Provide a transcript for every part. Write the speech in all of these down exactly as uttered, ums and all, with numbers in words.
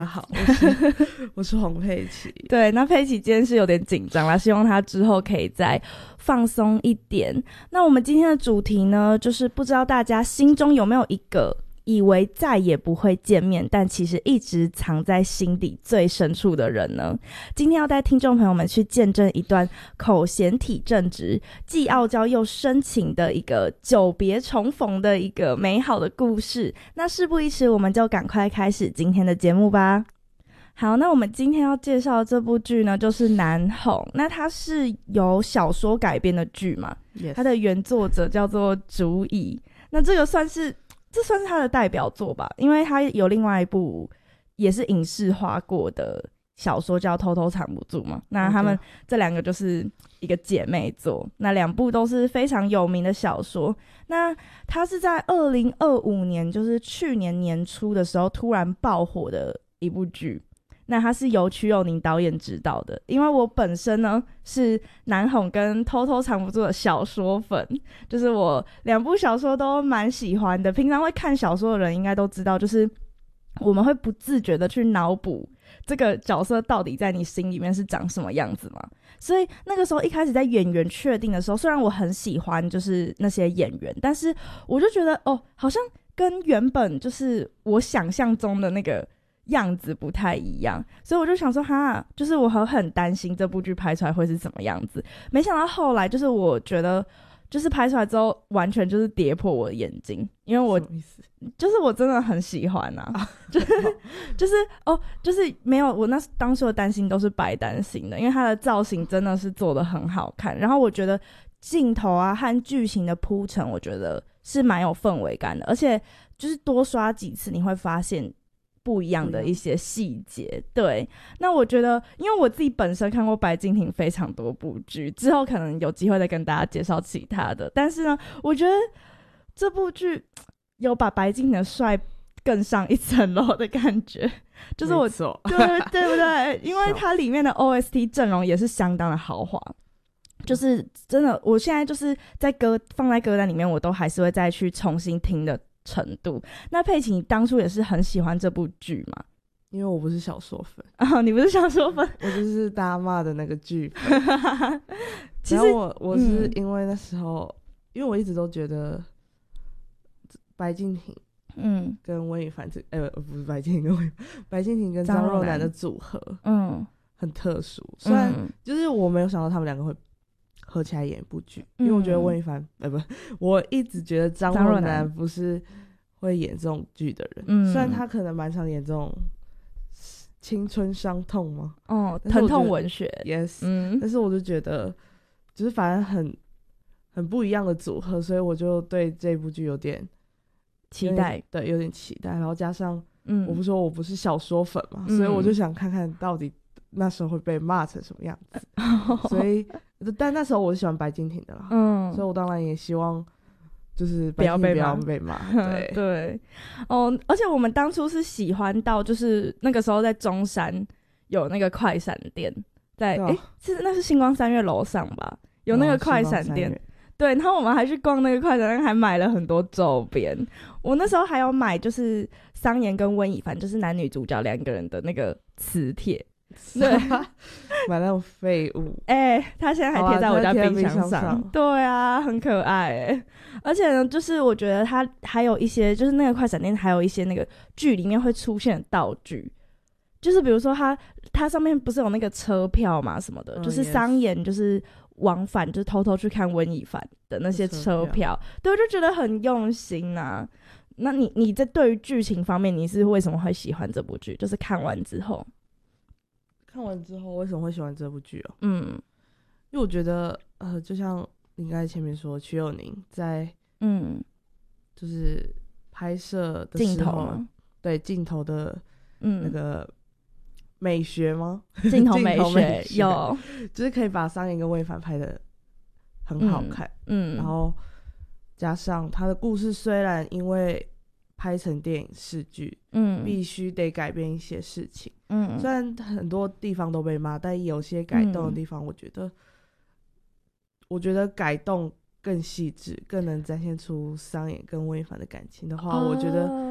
好，我是我是黄佩琪。 对，那佩奇今天是有点紧张啦，希望她之后可以再放松一点。那我们今天的主题呢，就是不知道大家心中有没有一个以为再也不会见面，但其实一直藏在心底最深处的人呢？今天要带听众朋友们去见证一段口嫌体正直、既傲娇又深情的一个久别重逢的一个美好的故事。那事不宜迟，我们就赶快开始今天的节目吧。好，那我们今天要介绍的这部剧呢，就是《南红》。那它是由小说改编的剧嘛？ Yes. 它的原作者叫做竹乙。那这个算是这算是他的代表作吧，因为他有另外一部也是影视化过的小说叫《偷偷藏不住》嘛。那他们这两个就是一个姐妹作，那两部都是非常有名的小说。那它是在二零二五年，就是去年年初的时候突然爆火的一部剧。那它是由瞿友宁导演执导的，因为我本身呢是南红跟偷偷藏不住的小说粉，就是我两部小说都蛮喜欢的。平常会看小说的人应该都知道，就是我们会不自觉的去脑补这个角色到底在你心里面是长什么样子嘛。所以那个时候一开始在演员确定的时候，虽然我很喜欢就是那些演员，但是我就觉得哦，好像跟原本就是我想象中的那个样子不太一样，所以我就想说哈，就是我很很担心这部剧拍出来会是什么样子。没想到后来就是我觉得就是拍出来之后完全就是跌破我的眼睛，因为我就是我真的很喜欢啊，啊就是就是哦就是没有，我那当初的担心都是白担心的，因为它的造型真的是做得很好看，然后我觉得镜头啊和剧情的铺陈我觉得是蛮有氛围感的，而且就是多刷几次你会发现不一样的一些细节。对，那我觉得因为我自己本身看过白敬亭非常多部剧，之后可能有机会再跟大家介绍其他的，但是呢我觉得这部剧有把白敬亭的帅更上一层楼的感觉，就是我对对不对？因为它里面的 O S T 阵容也是相当的豪华，就是真的我现在就是在歌放在歌单里面我都还是会再去重新听的程度。那佩奇你当初也是很喜欢这部剧吗？ 因为我不是小说粉啊，你不是小说粉， 我就是大家骂的那个剧粉其实我我是因为那时候、嗯、因为我一直都觉得白敬亭嗯跟温宇凡这哎、欸、不是白敬亭跟温白敬亭跟张若楠的组合嗯很特殊，虽然就是我没有想到他们两个会合起来演一部剧、嗯、因为我觉得温宇凡呃不我一直觉得张若楠不是会演这种剧的人、嗯、虽然他可能蛮常演这种青春伤痛吗哦疼痛文学 yes、嗯、但是我就觉得就是反正很很不一样的组合，所以我就对这部剧有点期待， 对有点期待，然后加上嗯我不说我不是小说粉嘛、嗯、所以我就想看看到底那时候会被骂成什么样子、嗯、所以但那时候我是喜欢白敬亭的啦，嗯，所以我当然也希望就是白敬亭不要被骂，对对哦，而且我们当初是喜欢到就是那个时候在中山有那个快闪店，在哎、啊、是那是星光三月楼上吧，有那个快闪店、哦、对，然后我们还去逛那个快闪店，还买了很多周边。我那时候还有买就是桑延跟温以凡就是男女主角两个人的那个磁铁，对买那种废物哎、欸，他现在还贴在我家冰箱 上, 上对啊很可爱哎、欸，而且呢就是我觉得他还有一些就是那个快闪店还有一些那个剧里面会出现的道具，就是比如说他他上面不是有那个车票嘛什么的、嗯、就是桑延就是往返就是偷偷去看温以凡的那些车票，对，我就觉得很用心啊。那你你在对于剧情方面你是为什么会喜欢这部剧，就是看完之后看完之后为什么会喜欢这部剧哦？嗯，因为我觉得呃，就像你刚才前面说，瞿友宁在嗯，就是拍摄的时候，镜头对镜头的那个美学吗？ 镜头美学, 美学有， 就是可以把桑延跟温以凡拍得很好看，嗯，嗯然后加上他的故事虽然因为拍成电影视剧，嗯，必须得改变一些事情，嗯，虽然很多地方都被骂，但有些改动的地方，我觉得，嗯、我觉得改动更细致，更能展现出桑延跟温以凡的感情的话，哦、我觉得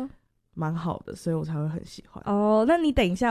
蛮好的，所以我才会很喜欢。 哦，那你等一下